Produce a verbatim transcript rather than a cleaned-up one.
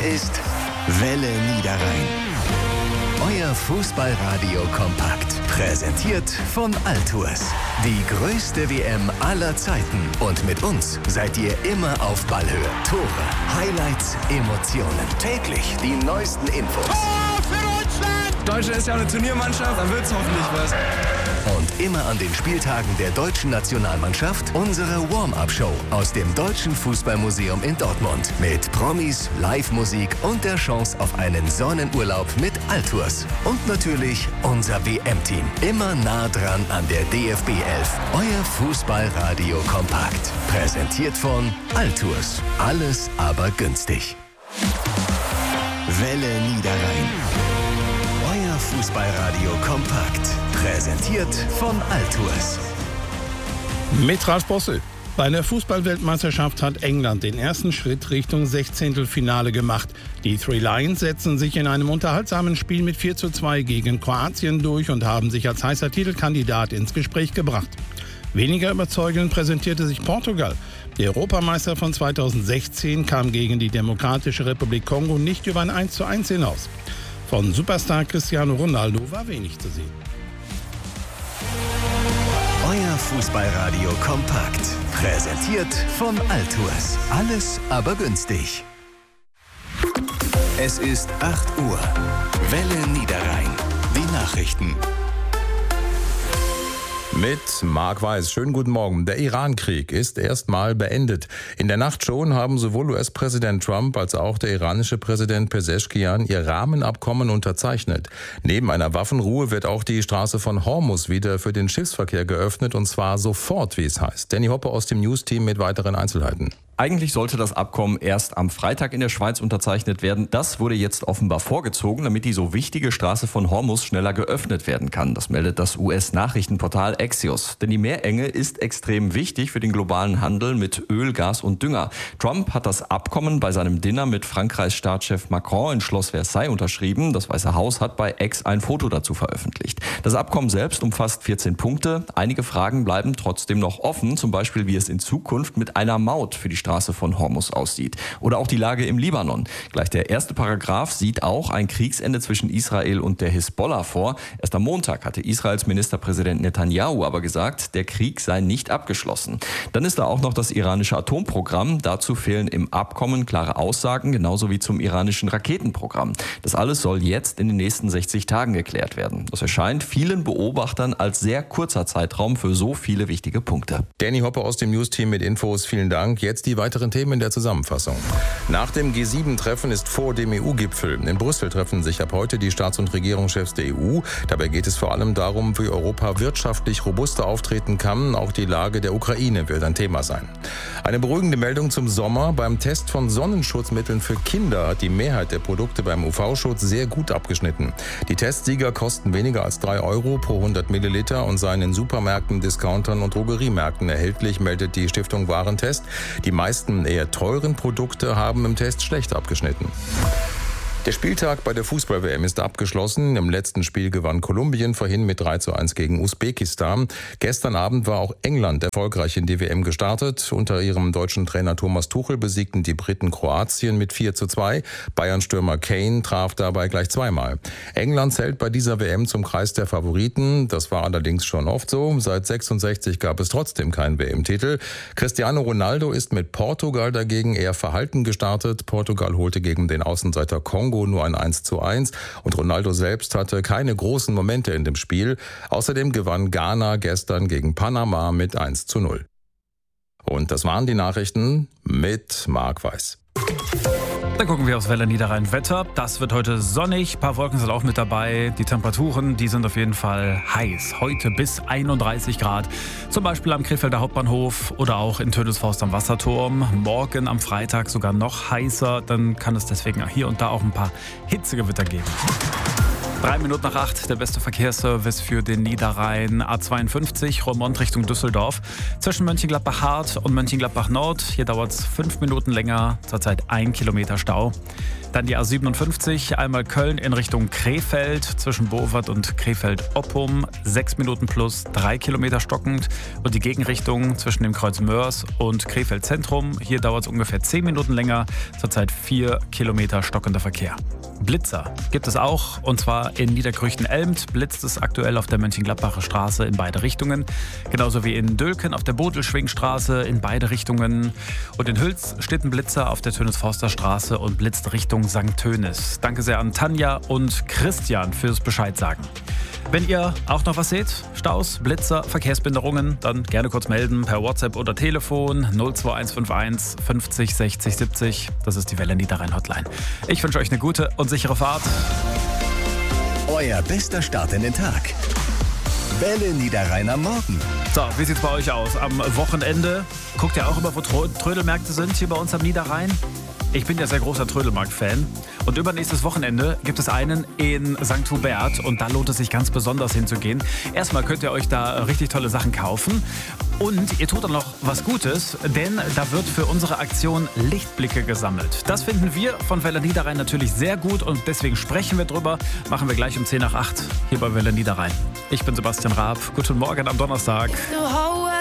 ist Welle Niederrhein. Euer Fußballradio kompakt. Präsentiert von Altours. Die größte W M aller Zeiten. Und mit uns seid ihr immer auf Ballhöhe. Tore, Highlights, Emotionen. Täglich die neuesten Infos. Tor für Deutschland! Deutschland ist ja auch eine Turniermannschaft, da wird's hoffentlich was. Und immer an den Spieltagen der deutschen Nationalmannschaft unsere Warm-Up-Show aus dem Deutschen Fußballmuseum in Dortmund. Mit Promis, Live-Musik und der Chance auf einen Sonnenurlaub mit Altours. Und natürlich unser W M-Team. Immer nah dran an der D F B elf. Euer Fußballradio kompakt. Präsentiert von Altours. Alles aber günstig. Welle Niederrhein. Euer Fußballradio kompakt. Präsentiert von Altours. Mit Ralf Bossel. Bei der Fußball-Weltmeisterschaft hat England den ersten Schritt Richtung Sechzehntelfinale gemacht. Die Three Lions setzen sich in einem unterhaltsamen Spiel mit vier zu zwei gegen Kroatien durch und haben sich als heißer Titelkandidat ins Gespräch gebracht. Weniger überzeugend präsentierte sich Portugal. Der Europameister von zweitausendsechzehn kam gegen die Demokratische Republik Kongo nicht über ein eins zu eins hinaus. Von Superstar Cristiano Ronaldo war wenig zu sehen. Euer Fußballradio kompakt. Präsentiert von Altours. Alles aber günstig. Es ist acht Uhr. Welle Niederrhein. Die Nachrichten. Mit Marc Weiß. Schönen guten Morgen. Der Iran-Krieg ist erstmal beendet. In der Nacht schon haben sowohl U S-Präsident Trump als auch der iranische Präsident Pezeshkian ihr Rahmenabkommen unterzeichnet. Neben einer Waffenruhe wird auch die Straße von Hormuz wieder für den Schiffsverkehr geöffnet, und zwar sofort, wie es heißt. Danny Hoppe aus dem News-Team mit weiteren Einzelheiten. Eigentlich sollte das Abkommen erst am Freitag in der Schweiz unterzeichnet werden. Das wurde jetzt offenbar vorgezogen, damit die so wichtige Straße von Hormuz schneller geöffnet werden kann. Das meldet das U S-Nachrichtenportal Axios. Denn die Meerenge ist extrem wichtig für den globalen Handel mit Öl, Gas und Dünger. Trump hat das Abkommen bei seinem Dinner mit Frankreichs Staatschef Macron in Schloss Versailles unterschrieben. Das Weiße Haus hat bei X ein Foto dazu veröffentlicht. Das Abkommen selbst umfasst vierzehn Punkte. Einige Fragen bleiben trotzdem noch offen, zum Beispiel wie es in Zukunft mit einer Maut für die Straße von Hormuz aussieht. Oder auch die Lage im Libanon. Gleich der erste Paragraph sieht auch ein Kriegsende zwischen Israel und der Hisbollah vor. Erst am Montag hatte Israels Ministerpräsident Netanyahu aber gesagt, der Krieg sei nicht abgeschlossen. Dann ist da auch noch das iranische Atomprogramm. Dazu fehlen im Abkommen klare Aussagen, genauso wie zum iranischen Raketenprogramm. Das alles soll jetzt in den nächsten sechzig Tagen geklärt werden. Das erscheint vielen Beobachtern als sehr kurzer Zeitraum für so viele wichtige Punkte. Danny Hoppe aus dem News-Team mit Infos. Vielen Dank. Jetzt die weiteren Themen in der Zusammenfassung. Nach dem G sieben Treffen ist vor dem E U-Gipfel. In Brüssel treffen sich ab heute die Staats- und Regierungschefs der E U. Dabei geht es vor allem darum, wie Europa wirtschaftlich robuster auftreten kann. Auch die Lage der Ukraine wird ein Thema sein. Eine beruhigende Meldung zum Sommer. Beim Test von Sonnenschutzmitteln für Kinder hat die Mehrheit der Produkte beim U V-Schutz sehr gut abgeschnitten. Die Testsieger kosten weniger als drei Euro pro hundert Milliliter und seien in Supermärkten, Discountern und Drogeriemärkten erhältlich, meldet die Stiftung Warentest. Die meisten eher teuren Produkte haben im Test schlecht abgeschnitten. Der Spieltag bei der Fußball-W M ist abgeschlossen. Im letzten Spiel gewann Kolumbien vorhin mit drei zu eins gegen Usbekistan. Gestern Abend war auch England erfolgreich in die W M gestartet. Unter ihrem deutschen Trainer Thomas Tuchel besiegten die Briten Kroatien mit vier zu zwei. Bayern-Stürmer Kane traf dabei gleich zweimal. England zählt bei dieser W M zum Kreis der Favoriten. Das war allerdings schon oft so. Seit sechsundsechzig gab es trotzdem keinen W M-Titel. Cristiano Ronaldo ist mit Portugal dagegen eher verhalten gestartet. Portugal holte gegen den Außenseiter Kongo nur ein eins zu eins und Ronaldo selbst hatte keine großen Momente in dem Spiel. Außerdem gewann Ghana gestern gegen Panama mit eins zu null. Und das waren die Nachrichten mit Marc Weiß. Dann gucken wir aufs Welle Niederrhein Wetter. Das wird heute sonnig, ein paar Wolken sind auch mit dabei. Die Temperaturen, die sind auf jeden Fall heiß. Heute bis einunddreißig Grad. Zum Beispiel am Krefelder Hauptbahnhof oder auch in Tödelsforst am Wasserturm. Morgen am Freitag sogar noch heißer. Dann kann es deswegen hier und da auch ein paar Hitzegewitter geben. Drei Minuten nach acht, der beste Verkehrsservice für den Niederrhein. A zweiundfünfzig, Roermond Richtung Düsseldorf. Zwischen Mönchengladbach-Hart und Mönchengladbach-Nord. Hier dauert es fünf Minuten länger, zurzeit ein Kilometer Stau. Dann die A siebenundfünfzig, einmal Köln in Richtung Krefeld. Zwischen Bovard und Krefeld-Oppum. Sechs Minuten plus, drei Kilometer stockend. Und die Gegenrichtung zwischen dem Kreuz Mörs und Krefeld-Zentrum. Hier dauert es ungefähr zehn Minuten länger, zurzeit vier Kilometer stockender Verkehr. Blitzer gibt es auch, und zwar in Niederkrüchten-Elmt blitzt es aktuell auf der Mönchengladbacher Straße in beide Richtungen. Genauso wie in Dülken auf der Bodelschwingstraße in beide Richtungen. Und in Hüls steht ein Blitzer auf der Tönis-Forster Straße und blitzt Richtung Sankt Tönis. Danke sehr an Tanja und Christian fürs Bescheid sagen. Wenn ihr auch noch was seht, Staus, Blitzer, Verkehrsbehinderungen, dann gerne kurz melden per WhatsApp oder Telefon null zwei eins fünf eins fünfzig sechzig siebzig. Das ist die Welle Niederrhein Hotline. Ich wünsche euch eine gute und sichere Fahrt. Euer bester Start in den Tag. Welle Niederrhein am Morgen. So, wie sieht's bei euch aus? Am Wochenende guckt ihr auch immer, wo Trödelmärkte sind hier bei uns am Niederrhein? Ich bin ja sehr großer Trödelmarkt-Fan. Und übernächstes Wochenende gibt es einen in Sankt Hubert. Und da lohnt es sich ganz besonders hinzugehen. Erstmal könnt ihr euch da richtig tolle Sachen kaufen. Und ihr tut dann noch was Gutes, denn da wird für unsere Aktion Lichtblicke gesammelt. Das finden wir von Welle Niederrhein natürlich sehr gut und deswegen sprechen wir drüber. Machen wir gleich um zehn nach acht hier bei Welle Niederrhein. Ich bin Sebastian Raab. Guten Morgen am Donnerstag.